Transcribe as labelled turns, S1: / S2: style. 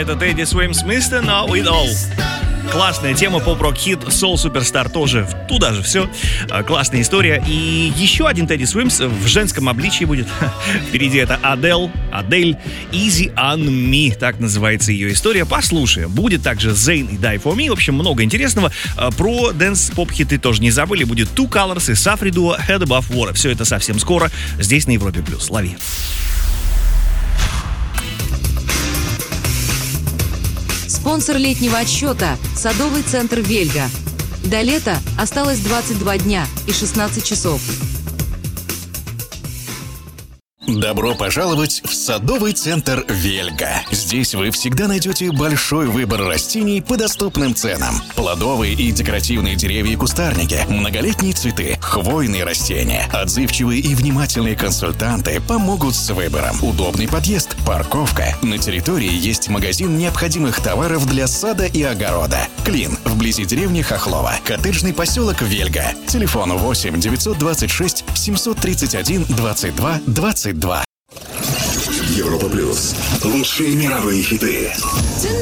S1: это Тедди Свимс, Mr. Know It All. Классная тема, поп-рок-хит, Soul Superstar тоже туда же все. Классная история. И еще один Тедди Свимс в женском обличии будет. Впереди это Адель, Easy on Me, так называется ее история. Послушаем. Будет также Зейн и Die For Me. В общем, много интересного. Про дэнс-поп-хиты тоже не забыли. Будет Two Colors и Safri Duo Head Above Water. Все это совсем скоро здесь на Европе+. Лови.
S2: Спонсор летнего отсчета – садовый центр «Вельга». До лета осталось 22 дня и 16 часов.
S3: Добро пожаловать в садовый центр «Вельга». Здесь вы всегда найдете большой выбор растений по доступным ценам. Плодовые и декоративные деревья и кустарники, многолетние цветы, хвойные растения. Отзывчивые и внимательные консультанты помогут с выбором. Удобный подъезд, парковка. На территории есть магазин необходимых товаров для сада и огорода. Клин, вблизи деревни Хохлова. Коттеджный поселок «Вельга». Телефон 8 926 731 22 22.
S4: Европа плюс. Лучшие мировые хиты.